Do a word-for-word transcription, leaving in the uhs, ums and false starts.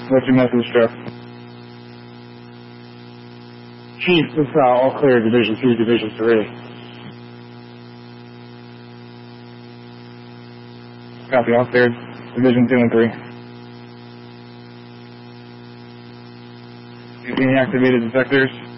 What's your message, Jeff? Chief, this is uh, all clear, Division two, Division three. Copy, all cleared. Division two and three. Any activated detectors?